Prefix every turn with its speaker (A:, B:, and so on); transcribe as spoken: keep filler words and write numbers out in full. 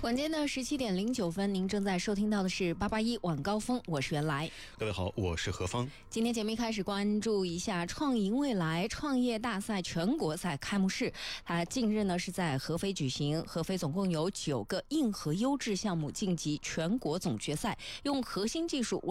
A: 晚间的十七点零九分，您正在收听到的是八八一晚高峰，我是袁来。
B: 各位好，我是何芳。
A: 今天节目一开始关注一下创赢未来创业大赛全国赛开幕式，它近日呢是在合肥举行，合肥总共有九个硬核优质项目晋级全国总决赛，用核心技术